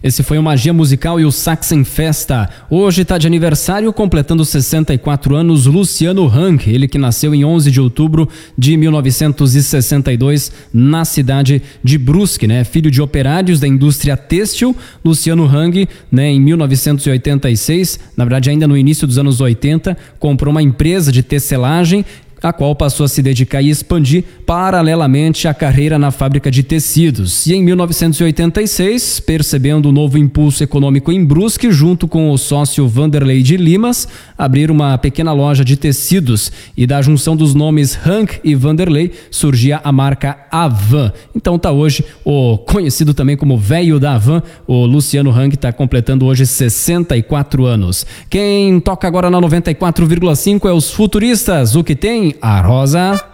Esse foi o Magia Musical e o Sax em Festa. Hoje está de aniversário, completando 64 anos, Luciano Hang. Ele que nasceu em 11 de outubro de 1962 na cidade de Brusque, né? Filho de operários da indústria têxtil. Luciano Hang, né, em 1986, na verdade ainda no início dos anos 80, comprou uma empresa de tecelagem, a qual passou a se dedicar e expandir paralelamente a carreira na fábrica de tecidos. E em 1986, percebendo o novo impulso econômico em Brusque, junto com o sócio Vanderlei de Limas, abriram uma pequena loja de tecidos, e da junção dos nomes Hang e Vanderlei surgia a marca Havan. Então tá hoje o conhecido também como Velho da Havan, o Luciano Hang, está completando hoje 64 anos. Quem toca agora na 94,5 é os Futuristas. O que tem? A Rosa.